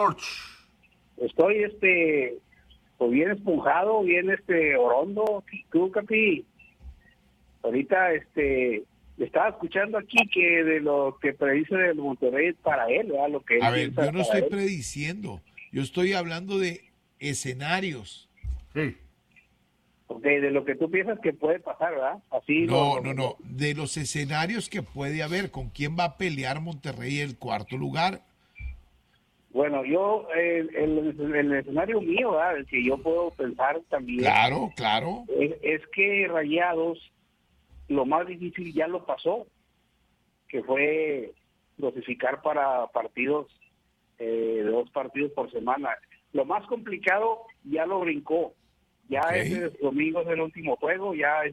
Estoy, pues bien esponjado, bien, orondo. Tú, Capi, ahorita, estaba escuchando aquí que de lo que predice del Monterrey es para él, ¿verdad? Lo que él A ver, piensa yo no para estoy él. prediciendo, yo estoy hablando de escenarios. Sí. Ok, de lo que tú piensas que puede pasar, ¿verdad? Así No, de los escenarios que puede haber, ¿con quién va a pelear Monterrey el cuarto lugar? Bueno, yo, el escenario mío, ¿verdad? El que yo puedo pensar también, Claro. es que Rayados, lo más difícil ya lo pasó, que fue dosificar para partidos, de 2 partidos por semana. Lo más complicado ya lo brincó. Ya Ok. ese domingo es el último juego, ya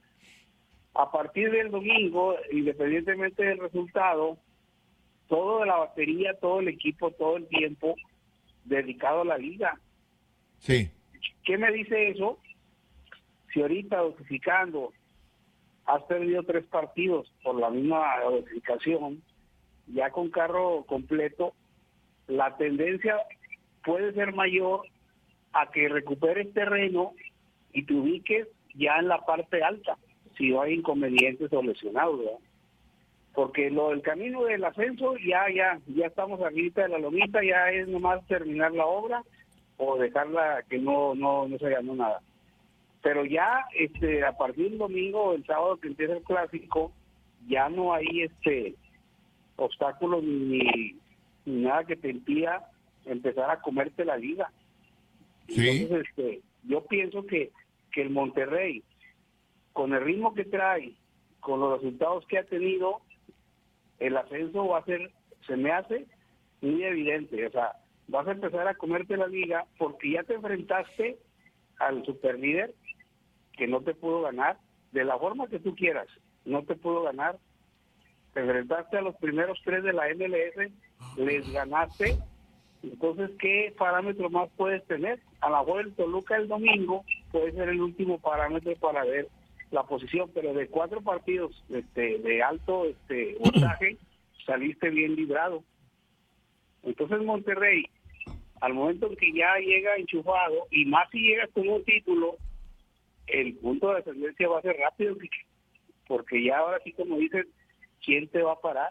a partir del domingo, independientemente del resultado, todo de la batería, todo el equipo, todo el tiempo dedicado a la liga. Sí. ¿Qué me dice eso? Si ahorita dosificando has perdido 3 partidos por la misma dosificación, ya con carro completo, la tendencia puede ser mayor a que recuperes terreno y te ubiques ya en la parte alta, si no hay inconvenientes o lesionados, ¿verdad? Porque el camino del ascenso ya estamos arriba de la lomita, ya es nomás terminar la obra o dejarla que no se ganó nada. Pero ya a partir del domingo o el sábado que empieza el clásico, ya no hay obstáculos ni nada que te impida empezar a comerte la liga. Sí. Entonces, yo pienso que el Monterrey, con el ritmo que trae, con los resultados que ha tenido, el ascenso va a ser, se me hace muy evidente. O sea, vas a empezar a comerte la liga porque ya te enfrentaste al superlíder que no te pudo ganar, de la forma que tú quieras, no te pudo ganar. Te enfrentaste a los primeros 3 de la MLS, les ganaste. Entonces, ¿qué parámetro más puedes tener? A lo mejor el Toluca el domingo puede ser el último parámetro para ver la posición, pero de 4 partidos de alto voltaje saliste bien librado. Entonces Monterrey, al momento en que ya llega enchufado, y más si llegas con un título, el punto de ascendencia va a ser rápido, porque ya ahora sí, como dicen, ¿quién te va a parar?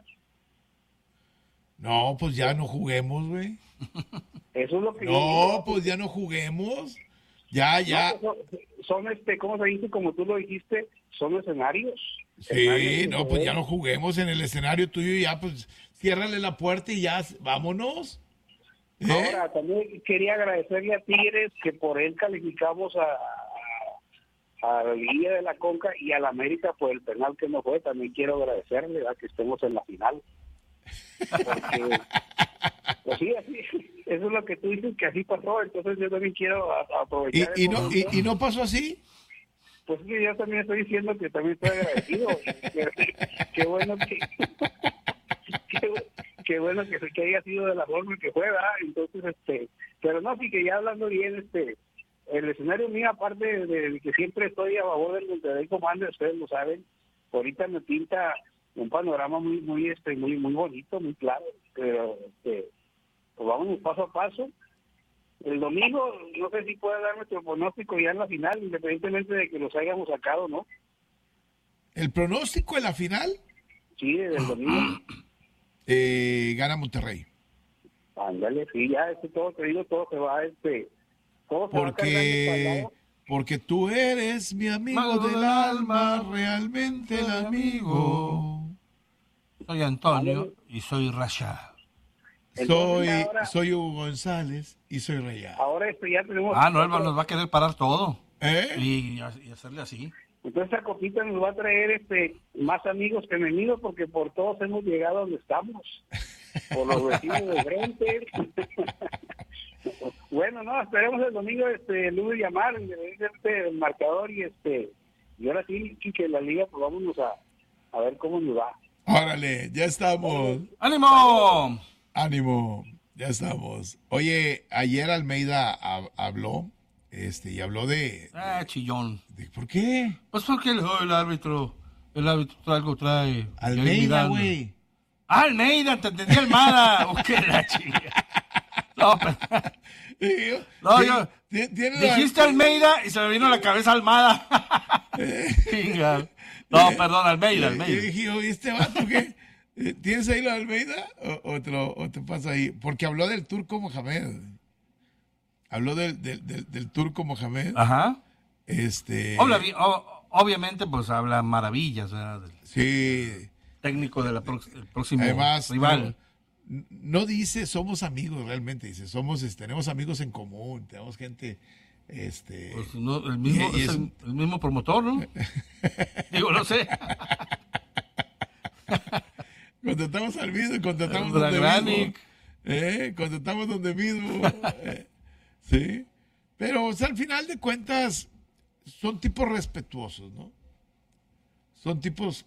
No, pues ya no juguemos, güey. Eso es lo que yo No, digo. pues ya no juguemos. Ya. No, pues son ¿cómo se dice? Como tú lo dijiste, son escenarios. Sí, no, pues ya no juguemos en el escenario tuyo y ya, pues ciérrale la puerta y ya, vámonos. Ahora, también quería agradecerle a Tigres que por él calificamos a la Liga de la Conca y a la América por el penal que no fue. También quiero agradecerle a que estemos en la final. Porque, pues sí, así, eso es lo que tú dices, que así pasó. Entonces yo también quiero aprovechar ¿Y el no, momento. y no pasó así? Pues sí, yo también estoy diciendo que también estoy agradecido. Qué bueno qué bueno que haya sido de la forma que fue, ¿verdad? Entonces, pero no, sí que ya hablando bien, el escenario mío, aparte de que siempre estoy a favor del Monterrey Commander, ustedes lo saben, ahorita me pinta un panorama muy bonito, muy claro, pero pues vámonos paso a paso. El domingo, no sé si pueda dar nuestro pronóstico ya en la final, independientemente de que los hayamos sacado, ¿no? ¿El pronóstico en la final? Sí, desde el domingo. Gana Monterrey. Ándale, sí, ya, todo, te digo, todo se va, todo se va cargando para el lado. Porque tú eres mi amigo del alma, realmente el amigo. Soy Antonio y soy Rayado. Soy Hugo González y soy Rayado. Ahora ya tenemos... No, él nos va a querer parar todo. Y hacerle así. Entonces esta copita nos va a traer más amigos que enemigos, porque por todos hemos llegado a donde estamos. Por los vecinos de frente. Bueno, no, esperemos el domingo Luis llamar, el marcador y ahora sí, que la liga, pues vámonos a ver cómo nos va. Órale, ya estamos. ¡Ánimo! Ánimo, ya estamos. Oye, ayer Almeida habló, y habló de... chillón. ¿Por qué? Pues porque el árbitro algo trae. Almeida, güey. Almeida, te entendí Almada. ¿O qué la chica? No, No, dijiste Almeida y se me vino a la cabeza Almada. No, perdón, Almeida. Y dije, oye, ¿este vato qué? ¿Tienes ahí lo de Almeida? ¿O te pasa ahí? Porque habló del turco Mohamed. Habló del turco Mohamed. Ajá. Obviamente, pues habla maravillas, ¿verdad? Sí. Técnico del próximo Además, rival. No dice somos amigos realmente, dice tenemos amigos en común, tenemos gente, pues no, el mismo promotor, ¿no? Digo, no sé. Contratamos al mismo y contratamos donde mismo. Contratamos donde mismo. Sí. Pero, o sea, al final de cuentas, son tipos respetuosos, ¿no? Son tipos,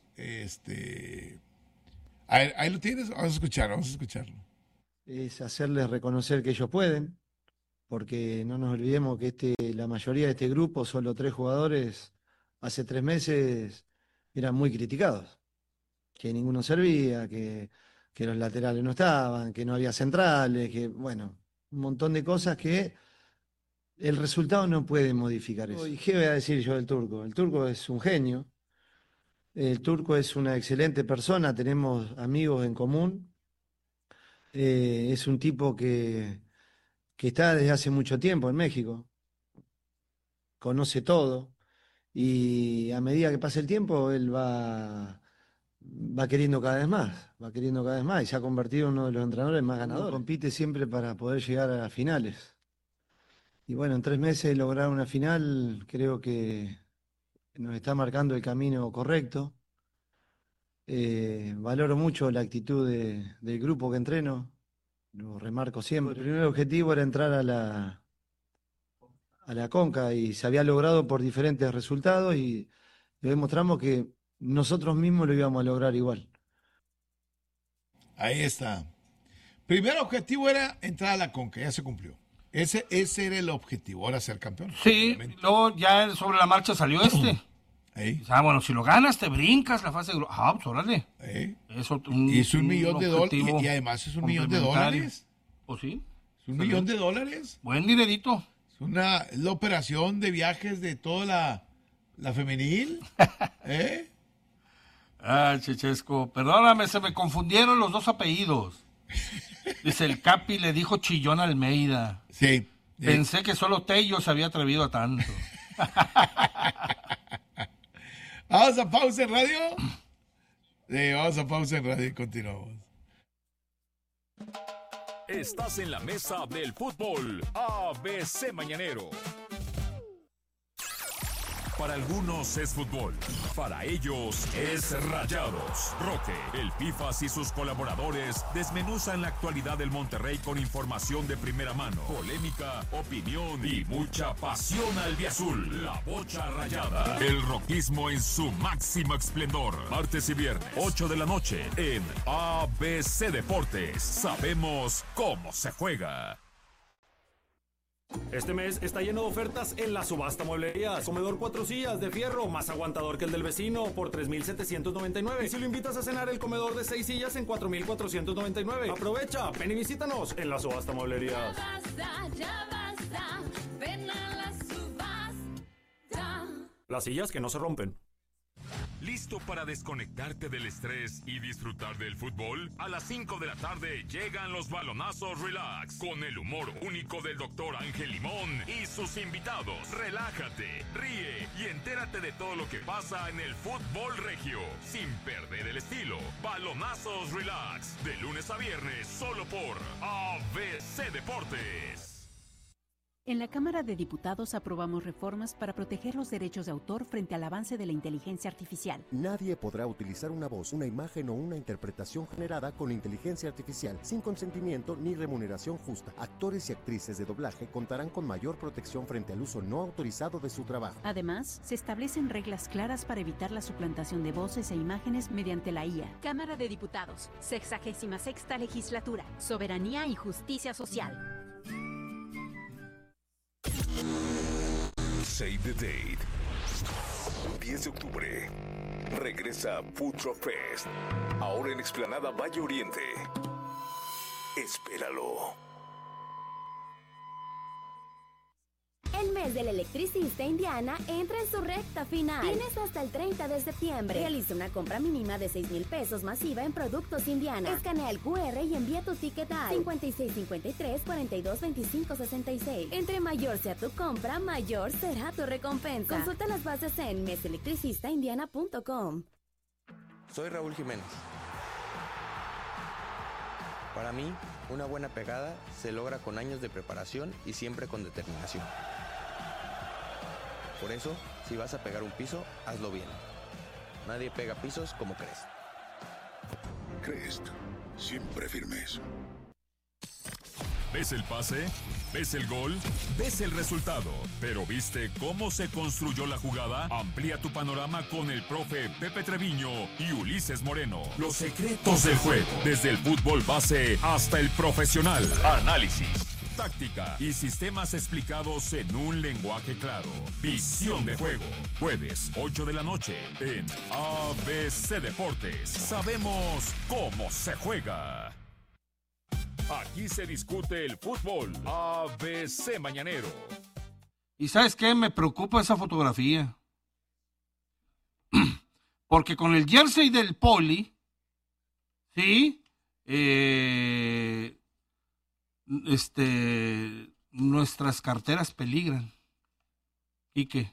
ahí lo tienes, vamos a escucharlo. Es hacerles reconocer que ellos pueden, porque no nos olvidemos que la mayoría de este grupo, solo 3 jugadores, hace 3 meses eran muy criticados, que ninguno servía, que los laterales no estaban, que no había centrales, que bueno, un montón de cosas que el resultado no puede modificar eso. ¿Y qué voy a decir yo del turco? El turco es un genio. El turco es una excelente persona, tenemos amigos en común. Es un tipo que está desde hace mucho tiempo en México, conoce todo y a medida que pasa el tiempo él va queriendo cada vez más y se ha convertido en uno de los entrenadores más ganadores. Compite siempre para poder llegar a las finales. Y bueno, en 3 meses lograr una final creo que nos está marcando el camino correcto. Valoro mucho la actitud del grupo que entreno, lo remarco siempre. El primer objetivo era entrar a la Conca y se había logrado por diferentes resultados y le demostramos que nosotros mismos lo íbamos a lograr igual. Ahí está. Primer objetivo era entrar a la Conca, ya se cumplió. Ese era el objetivo, ahora ser campeón. Sí, luego ya sobre la marcha salió Ahí. Bueno, si lo ganas, te brincas la fase de grupo. Pues órale. Eso, y es $1 millón y además es $1 millón. Pues sí. Es $1 millón. Buen dinerito. Es la operación de viajes de toda la femenil. Chechesco, perdóname, se me confundieron los 2 apellidos. Dice, el Capi le dijo Chillón Almeida. Sí. Pensé que solo Tello se había atrevido a tanto. ¿Vamos a pausa en radio? Sí, vamos a pausa en radio y continuamos. Estás en la mesa del fútbol ABC Mañanero. Para algunos es fútbol, para ellos es Rayados. Roque, el Pifas y sus colaboradores desmenuzan la actualidad del Monterrey con información de primera mano, polémica, opinión y mucha pasión albiazul. La Bocha Rayada, el roquismo en su máximo esplendor. Martes y viernes, 8 de la noche, en ABC Deportes. Sabemos cómo se juega. Este mes está lleno de ofertas en la subasta Mueblerías. Comedor 4 sillas de fierro, más aguantador que el del vecino, por $3,799. Y si lo invitas a cenar, el comedor de 6 sillas en $4,499. Aprovecha, ven y visítanos en la subasta Mueblerías. Ya basta, ven a la subasta. Las sillas que no se rompen. ¿Listo para desconectarte del estrés y disfrutar del fútbol? A las 5 de la tarde llegan los balonazos Relax, con el humor único del Dr. Ángel Limón y sus invitados. Relájate, ríe y entérate de todo lo que pasa en el fútbol regio, sin perder el estilo. Balonazos Relax, de lunes a viernes, solo por ABC Deportes. En la Cámara de Diputados aprobamos reformas para proteger los derechos de autor frente al avance de la inteligencia artificial. Nadie podrá utilizar una voz, una imagen o una interpretación generada con inteligencia artificial sin consentimiento ni remuneración justa. Actores y actrices de doblaje contarán con mayor protección frente al uso no autorizado de su trabajo. Además, se establecen reglas claras para evitar la suplantación de voces e imágenes mediante la IA. Cámara de Diputados, 66ª Legislatura, Soberanía y Justicia Social. Save the date. 10 de octubre. Regresa Food Truck Fest. Ahora en Explanada Valle Oriente. Espéralo. mes del electricista Indiana entra en su recta final. Tienes hasta el 30 de septiembre. Realiza una compra mínima de 6,000 pesos masiva en productos Indiana. Escanea el QR y envía tu ticket al 5653-422566. Entre mayor sea tu compra, mayor será tu recompensa. Consulta las bases en meselectricistaindiana.com. Soy Raúl Jiménez. Para mí, una buena pegada se logra con años de preparación y siempre con determinación. Por eso, si vas a pegar un piso, hazlo bien. Nadie pega pisos como Crest. Crest, siempre firmes. ¿Ves el pase? ¿Ves el gol? ¿Ves el resultado? ¿Pero viste cómo se construyó la jugada? Amplía tu panorama con el profe Pepe Treviño y Ulises Moreno. Los secretos del juego, desde el fútbol base hasta el profesional. Análisis, táctica y sistemas explicados en un lenguaje claro. Visión de juego. Jueves, 8 de la noche en ABC Deportes. Sabemos cómo se juega. Aquí se discute el fútbol. ABC Mañanero. ¿Y sabes qué? Me preocupa esa fotografía. Porque con el jersey del Poli, ¿sí? Nuestras carteras peligran. ¿Y qué?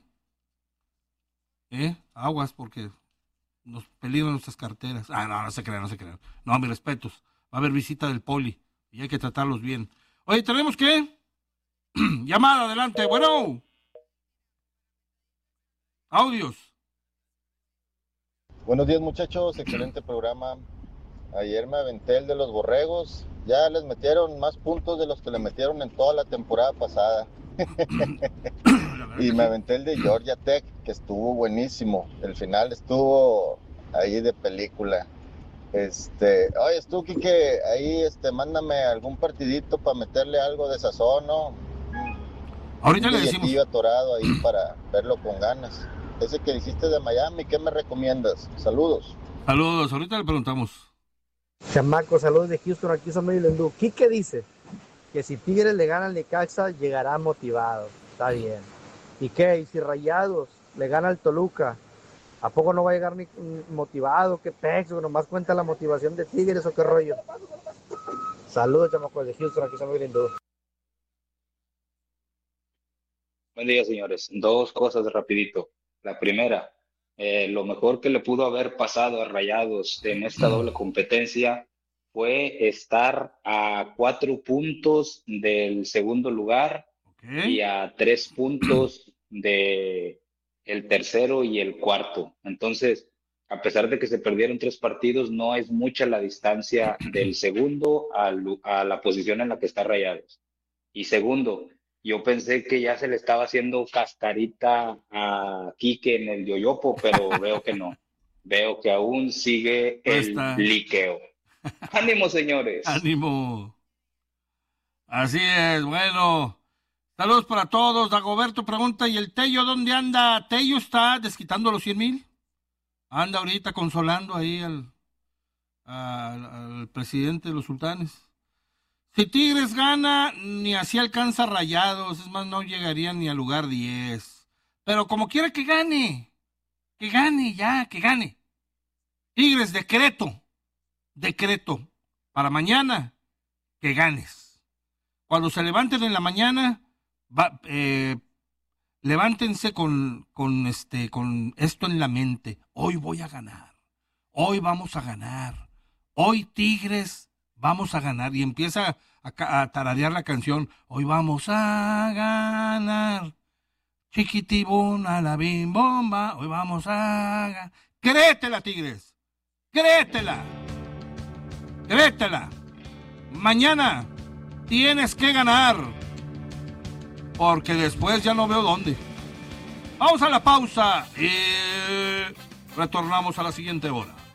Aguas, porque nos peligran nuestras carteras. No se crean. No, mis respetos. Va a haber visita del Poli. Y hay que tratarlos bien. Oye, ¿tenemos qué? Llamada, adelante. Bueno. Audios. Buenos días, muchachos. Excelente programa. Ayer me aventé el de los borregos. Ya les metieron más puntos de los que le metieron en toda la temporada pasada. Y me aventé el de Georgia Tech, que estuvo buenísimo. El final estuvo ahí de película. Oye, tú, Quique, ahí, mándame algún partidito para meterle algo de sazón, ¿no? Ahorita le decimos. Un atorado ahí para verlo con ganas. Ese que dijiste de Miami, ¿qué me recomiendas? Saludos. Saludos, ahorita le preguntamos. Chamaco, saludos de Houston, aquí son medio lendú. Quique dice que si Tigres le gana al Necaxa, llegará motivado. Está bien. ¿Y qué? ¿Y si Rayados le gana al Toluca? ¿A poco no va a llegar ni motivado? ¿Qué pecho? ¿Nomás cuenta la motivación de Tigres o qué rollo? Saludos, chamacos de Houston, aquí son muy lindos. Buen día, señores. Dos cosas rapidito. La primera, lo mejor que le pudo haber pasado a Rayados en esta doble competencia fue estar a 4 puntos del segundo lugar y a 3 puntos de el tercero y el cuarto. Entonces, a pesar de que se perdieron 3 partidos, no es mucha la distancia del segundo a la posición en la que está Rayados. Y segundo, yo pensé que ya se le estaba haciendo cascarita a Quique en el yoyopo, pero veo que no. Veo que aún sigue el liqueo. ¡Ánimo, señores! ¡Ánimo! Así es, bueno. Saludos para todos. Dagoberto pregunta, ¿y el Tello dónde anda? Tello está desquitando los 100,000. Anda ahorita consolando ahí al presidente de los Sultanes. Si Tigres gana, ni así alcanza Rayados. Es más, no llegaría ni al lugar 10. Pero como quiera que gane. Que gane. Tigres, decreto. Para mañana, que ganes. Cuando se levanten en la mañana, levántense con esto en la mente. Hoy voy a ganar. Hoy vamos a ganar. Hoy Tigres vamos a ganar. Y empieza a tararear la canción. Hoy vamos a ganar. Chiquitibuna la bim bomba. Hoy vamos a ganar. Créetela, Tigres. Créetela. Mañana tienes que ganar. Porque después ya no veo dónde. Vamos a la pausa y retornamos a la siguiente hora.